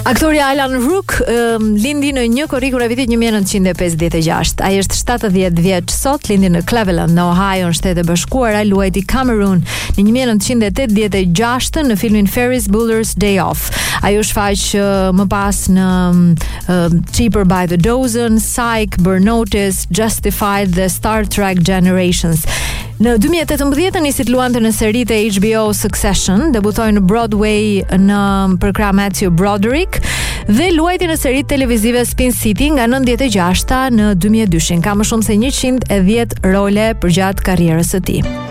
Aktori Alan Rook lindi në 1 korrikun e vitit 1956. Ai është 70 vjeç sot, lindi në Cleveland, në Ohio, në Shtetet e Bashkuara, luajti Cameroon në 1986 në filmin Ferris Bueller's Day Off. Ai u shfaq më pas në Cheaper by the Dozen, Psych, Burn Notice, Justified dhe Star Trek Generations. Në 2018 nisi të luante në seritë e HBO Succession, debutoi në Broadway për krah Matthew Broderick dhe luajti në seritë televizive Spin City nga 96 në 2002. Ka më shumë se 110 role përgjatë karrierës së tij.